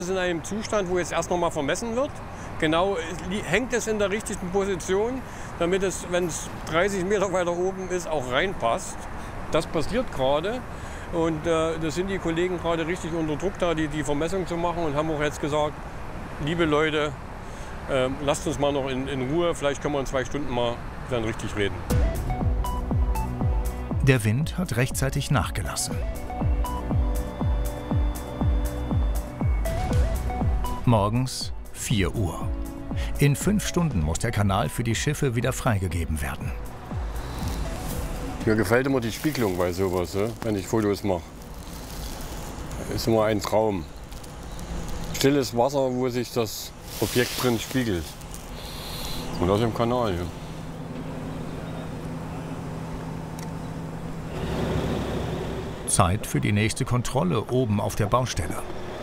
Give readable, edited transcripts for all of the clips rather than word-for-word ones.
In einem Zustand, wo jetzt erst noch mal vermessen wird. Genau hängt es in der richtigen Position, damit es, wenn es 30 Meter weiter oben ist, auch reinpasst. Das passiert gerade. Und da sind die Kollegen gerade richtig unter Druck, da die Vermessung zu machen und haben auch jetzt gesagt, liebe Leute, lasst uns mal noch in Ruhe, vielleicht können wir in 2 Stunden mal dann richtig reden. Der Wind hat rechtzeitig nachgelassen. Morgens 4 Uhr. In 5 Stunden muss der Kanal für die Schiffe wieder freigegeben werden. Mir gefällt immer die Spiegelung bei sowas, wenn ich Fotos mache. Ist immer ein Traum. Stilles Wasser, wo sich das Objekt drin spiegelt. Und das im Kanal. Ja. Zeit für die nächste Kontrolle oben auf der Baustelle.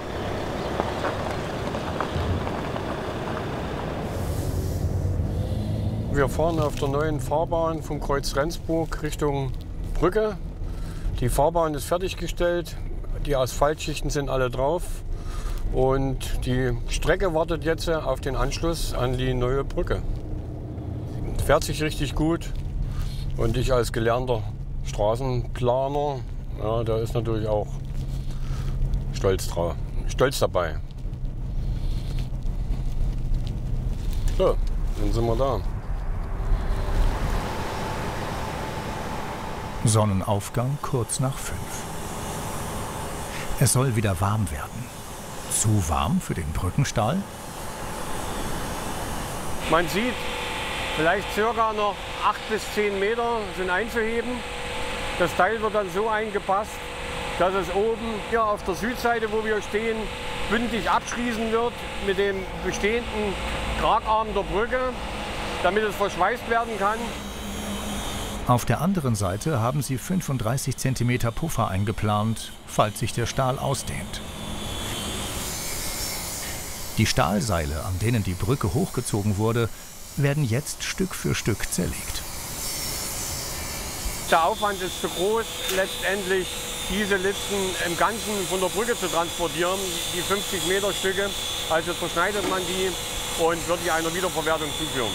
Wir fahren auf der neuen Fahrbahn vom Kreuz Rendsburg Richtung Brücke. Die Fahrbahn ist fertiggestellt, die Asphaltschichten sind alle drauf und die Strecke wartet jetzt auf den Anschluss an die neue Brücke. Fährt sich richtig gut und ich als gelernter Straßenplaner, ja, da ist natürlich auch stolz dabei. So, dann sind wir da. Sonnenaufgang kurz nach 5. Es soll wieder warm werden. Zu warm für den Brückenstahl? Man sieht, vielleicht circa noch 8 bis 10 Meter sind einzuheben. Das Teil wird dann so eingepasst, dass es oben hier auf der Südseite, wo wir stehen, bündig abschließen wird mit dem bestehenden Tragarm der Brücke, damit es verschweißt werden kann. Auf der anderen Seite haben sie 35 cm Puffer eingeplant, falls sich der Stahl ausdehnt. Die Stahlseile, an denen die Brücke hochgezogen wurde, werden jetzt Stück für Stück zerlegt. Der Aufwand ist zu groß, letztendlich diese Listen im Ganzen von der Brücke zu transportieren, die 50 Meter Stücke. Also zerschneidet man die und wird die einer Wiederverwertung zuführen.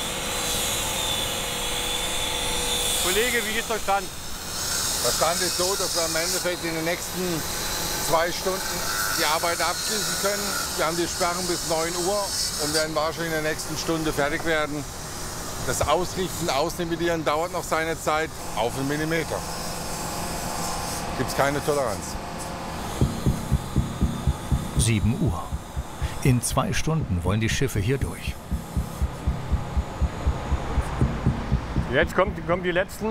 Kollege, wie ist der Stand? Der Stand ist so, dass wir im Endeffekt in den nächsten 2 Stunden die Arbeit abschließen können. Wir haben die Sperren bis 9 Uhr und werden wahrscheinlich in der nächsten Stunde fertig werden. Das Ausrichten, Ausnivellieren dauert noch seine Zeit, auf 1 Millimeter. Gibt es keine Toleranz. 7 Uhr. In 2 Stunden wollen die Schiffe hier durch. Jetzt kommen die letzten.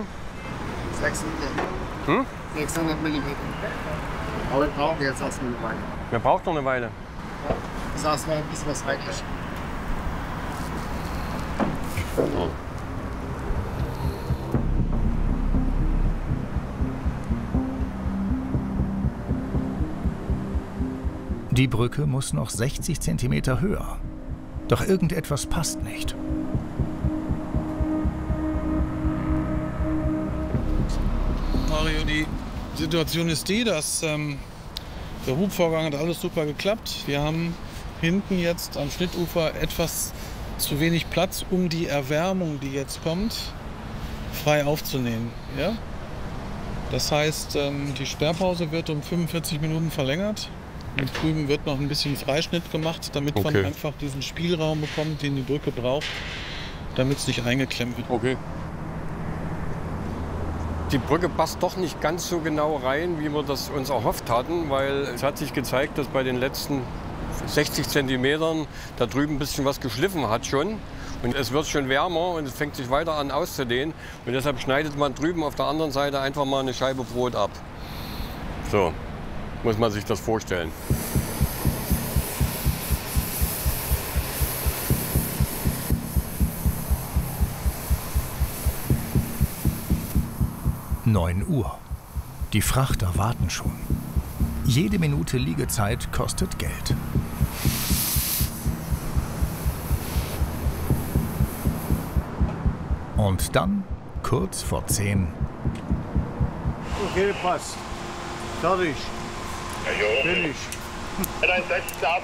600. 600 mm. Aber wir brauchen jetzt erstmal eine Weile. Wir brauchen noch eine Weile. Das heißt, ein bisschen was weiter. Die Brücke muss noch 60 cm höher. Doch irgendetwas passt nicht. Mario, die Situation ist die, dass der Hubvorgang hat alles super geklappt. Wir haben hinten jetzt am Schnittufer etwas zu wenig Platz, um die Erwärmung, die jetzt kommt, frei aufzunehmen. Ja? Das heißt, die Sperrpause wird um 45 Minuten verlängert. Und drüben wird noch ein bisschen Freischnitt gemacht, damit man einfach diesen Spielraum bekommt, den die Brücke braucht, damit es nicht eingeklemmt wird. Okay. Die Brücke passt doch nicht ganz so genau rein, wie wir das uns erhofft hatten, weil es hat sich gezeigt, dass bei den letzten 60 Zentimetern da drüben ein bisschen was geschliffen hat schon. Und es wird schon wärmer und es fängt sich weiter an auszudehnen. Und deshalb schneidet man drüben auf der anderen Seite einfach mal eine Scheibe Brot ab. So muss man sich das vorstellen. – 9 Uhr. Die Frachter warten schon. Jede Minute Liegezeit kostet Geld. Und dann, kurz vor 10. Okay, passt. Fertig. Finish. Dann setzt ab.